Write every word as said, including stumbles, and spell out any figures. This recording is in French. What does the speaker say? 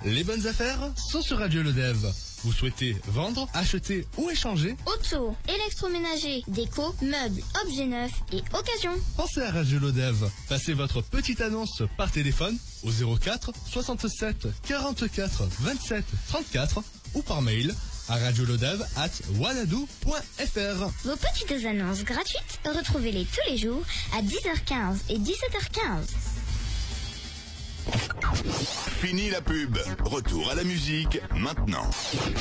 Les bonnes affaires sont sur Radio Lodev. Vous souhaitez vendre, acheter ou échanger? Auto, électroménager, déco, meubles, objets neufs et occasion. Pensez à Radio Lodev. Passez votre petite annonce par téléphone au zéro quatre soixante-sept quarante-quatre vingt-sept trente-quatre ou par mail à radiolodev arobase wanadoo point fr. Vos petites annonces gratuites, retrouvez-les tous les jours à dix heures quinze et dix-sept heures quinze. Fini la pub. Retour à la musique maintenant.